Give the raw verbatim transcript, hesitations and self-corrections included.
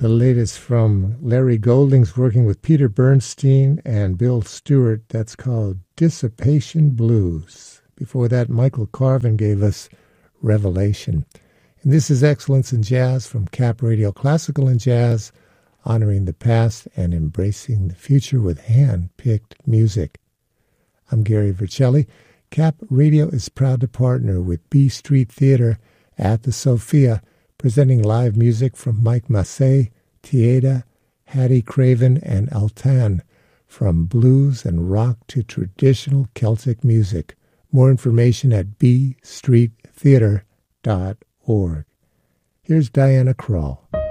the latest from Larry Goldings working with Peter Bernstein and Bill Stewart. That's called Dissipation Blues. Before that, Michael Carvin gave us Revelation. And this is Excellence in Jazz from Cap Radio Classical and Jazz, honoring the past and embracing the future with hand-picked music. I'm Gary Vercelli. Cap Radio is proud to partner with B Street Theater at the Sophia, presenting live music from Mike Massey, Tieda, Hattie Craven, and Altan, from blues and rock to traditional Celtic music. More information at b street theater dot org. Here's Diana Krall.